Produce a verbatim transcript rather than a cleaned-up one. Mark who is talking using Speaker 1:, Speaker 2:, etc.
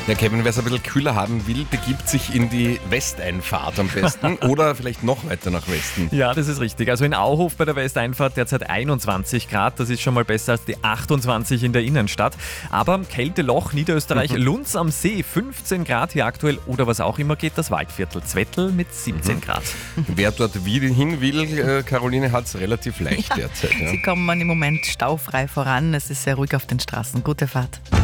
Speaker 1: Ja, Kevin, wer es ein bisschen kühler haben will, begibt sich in die Westeinfahrt am besten oder vielleicht noch weiter nach Westen.
Speaker 2: Ja, das ist richtig. Also in Auhof bei der Westeinfahrt derzeit einundzwanzig Grad. Das ist schon mal besser als die achtundzwanzig in der Innenstadt. Aber Kälteloch, Niederösterreich, Lunz am See, fünfzehn Grad hier aktuell. Oder was auch immer geht, das Waldviertel Zwettl mit siebzehn Grad.
Speaker 1: Wer dort wieder hin will, äh, Caroline, hat es relativ leicht derzeit. Ja.
Speaker 3: Sie kommen im Moment staufrei voran. Es ist sehr ruhig auf den Straßen. Gute Fahrt.